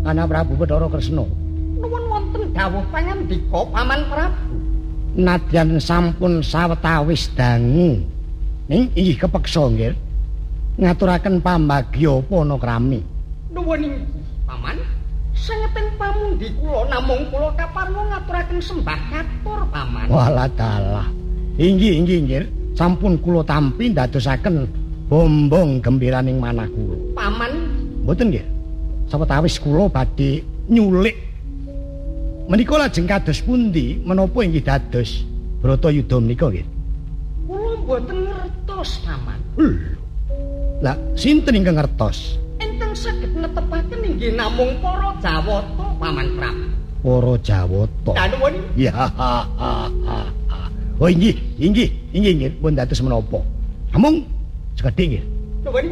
Anak Prabu Bathara Kresna. Nuwun wonten dawuh pangandika Paman Prabu. Nadyan sampun sawetawis dangu. Ning inggih kepeksa nggih. Ngaturaken pambagya panakrami. Nuwun inggih, Paman. Sangeteng pamundi kula namung kula kaparwa ngaturaken sembah katur, Paman. Walah dalah. Inggih nggih. Sampun kula tampi ndadosaken bombong gembiraning manah kula. Paman, mboten nggih. Sawetawis kula badhe nyulik. Menika lajeng kados pundi menapa inggih dados Bratayuda menika nggih? Kula mboten ngertos, Paman. Lah, sinten ingkang ngertos? Ingkang saged netepaken inggih namung para Jawata, Paman Prabu. Para Jawata. Nuwun. Ya. Oh inggih. Pun dados menapa? Namung sekedhik nggih. Nuwun.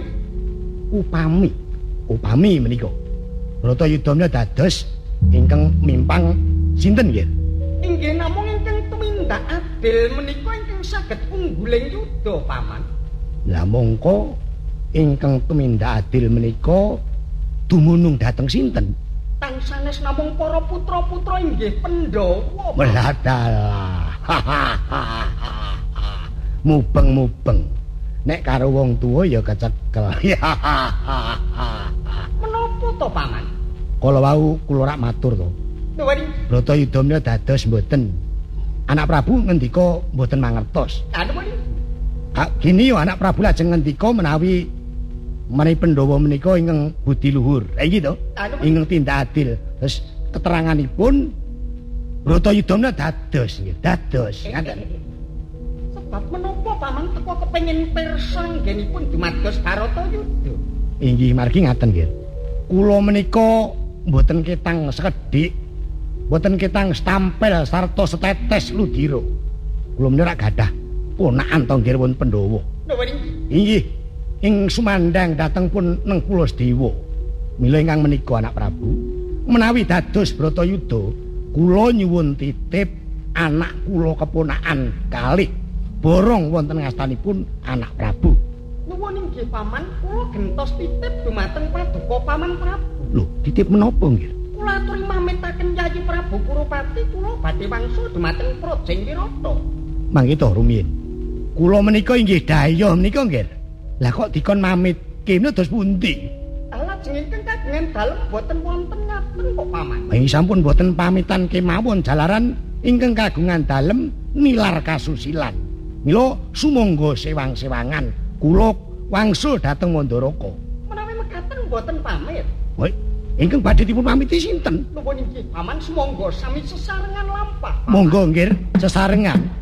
Upami menika. Bratayuda menika dados ingkang mimpang sinten nggih? Inggih namung ingkang tumindak adil menika ingkang saged ungguling yuda, Paman. Lah mongko ingkang tumindak adil menika dumunung dhateng sinten? Tangsanes namung para putra-putra inggih Pandhawa. Meladalah. Mubeng. Nek karo wong tuwa ya kecekel. Menapa to, Paman? Kala wau kula rak matur to. Nuwun. Bratayuda menika dados mboten. Anak Prabu ngendika mboten mangertos. Nuwun. Gini yo anak Prabu lajeng ngendika menawi Pandhawa menika ingkang budi luhur. Iki to. Ingkang tindak adil. Terus keteranganipun Bratayuda menika dados nggih, dados. Ngaten. Sebab menapa Paman teka kepengin pirsa nggenipun dumados Bratayuda? Inggih margi ngaten nggih. Kula menika mboten ketang sekedhik, mboten ketang stampel sarta setetes ludira. Kula menika gadah ponakan to nggih wonten Pandhawa. Inggih, ing sumandang dateng pun neng Pulasdewa. Mila ingkang menika anak Prabu, menawi dados Bratayuda, kula nyuwun titip anak kula keponakan kalih borong wonten ngastanipun anak Prabu. Nuwun inggih Paman, kula gentos titip dumateng Paduka Paman Prabu. Lho, titip menapa nggih? Kula aturi mamitaken Yayi Prabu Purupati kula badhe wangsul dumateng Projeng Wirata. Mangke to rumiyin. Kula menika inggih dhayoh menika nggih. Lah kok dikon mamit kene dos pundi? Lajeng ingkang kagungan dalem boten wonten ngaten kok Paman. Ing sampun boten pamitan kemawon jalaran ingkang kagungan dalem nilar kasusilan. Mila sumangga sewang-sewangan kula wangsul dhateng Mandaraka. Menawi mekaten boten pamit. Woi, ingkang badhe dipun pamiti sinten? Nuwun inggih Paman, sumangga sami sesarengan lampah. Monggo nggih, sesarengan.